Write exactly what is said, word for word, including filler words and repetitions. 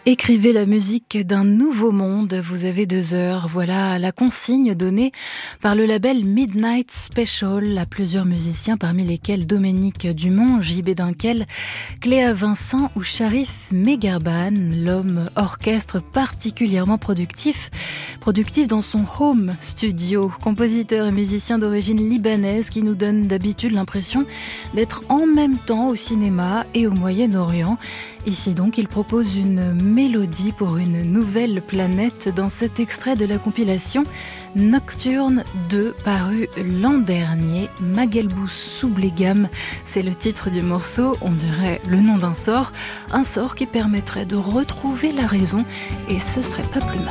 Écrivez la musique d'un nouveau monde, vous avez deux heures. Voilà la consigne donnée par le label Midnight Special à plusieurs musiciens, parmi lesquels Dominique Dumont, J B Dunkel, Cléa Vincent ou Sharif Megarban, l'homme orchestre particulièrement productif, productif dans son home studio, compositeur et musicien d'origine libanaise qui nous donne d'habitude l'impression d'être en même temps au cinéma et au Moyen-Orient. Ici donc, il propose une mélodie pour une nouvelle planète dans cet extrait de la compilation Nocturne deux, paru l'an dernier. Magelbous Soublegam, c'est le titre du morceau, on dirait le nom d'un sort, un sort qui permettrait de retrouver la raison, et ce serait pas plus mal.